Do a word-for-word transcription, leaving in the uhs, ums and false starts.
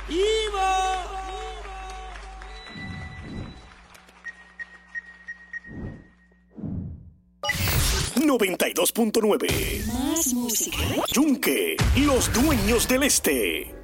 ¡Ivo! noventa y dos punto nueve. Más música. Yunque, los dueños del este.